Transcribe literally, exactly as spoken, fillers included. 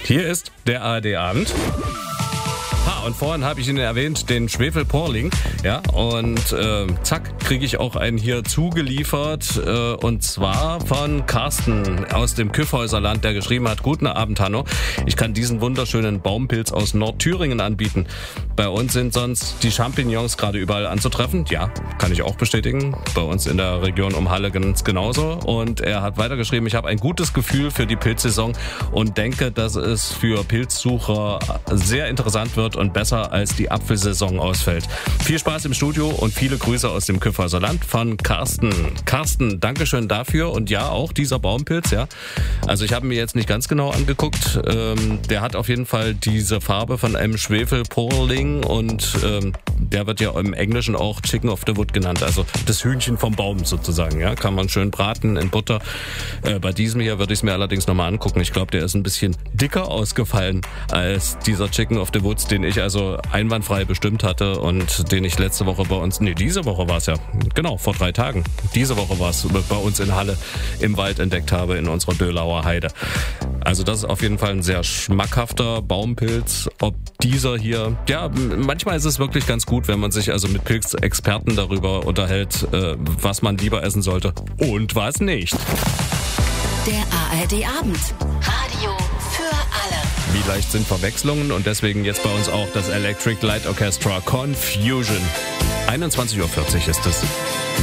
Hier ist der A R D-Abend. Ha, und vorhin habe ich Ihnen erwähnt, den Schwefelporling. Ja, und äh, zack, kriege ich auch einen hier zugeliefert. Äh, und zwar von Carsten aus dem Kyffhäuserland, der geschrieben hat: Guten Abend, Hanno. Ich kann diesen wunderschönen Baumpilz aus Nordthüringen anbieten. Bei uns sind sonst die Champignons gerade überall anzutreffen. Ja, kann ich auch bestätigen. Bei uns in der Region um Halle ganz genauso. Und er hat weitergeschrieben: Ich habe ein gutes Gefühl für die Pilzsaison und denke, dass es für Pilzsucher sehr interessant wird und besser als die Apfelsaison ausfällt. Viel Spaß im Studio und viele Grüße aus dem Kyffhäuserland von Carsten. Carsten, Dankeschön dafür. Und ja, auch dieser Baumpilz, ja. Also ich habe mir jetzt nicht ganz genau angeguckt. Ähm, der hat auf jeden Fall diese Farbe von einem Schwefelporling und ähm, der wird ja im Englischen auch Chicken of the Wood genannt. Also das Hühnchen vom Baum sozusagen, ja. Kann man schön braten in Butter. Äh, bei diesem hier würde ich es mir allerdings nochmal angucken. Ich glaube, der ist ein bisschen dicker ausgefallen als dieser Chicken of the Woods, den ich also einwandfrei bestimmt hatte und den ich letzte Woche bei uns, nee, diese Woche war es ja, genau, vor drei Tagen, diese Woche war es bei uns in Halle im Wald entdeckt habe, in unserer Dölauer Heide. Also das ist auf jeden Fall ein sehr schmackhafter Baumpilz. Ob dieser hier, ja, manchmal ist es wirklich ganz gut, wenn man sich also mit Pilzexperten darüber unterhält, was man lieber essen sollte und was nicht. Der A R D-Abend. Radio für alle. Wie leicht sind Verwechslungen und deswegen jetzt bei uns auch das Electric Light Orchestra Confusion. einundzwanzig Uhr vierzig ist es.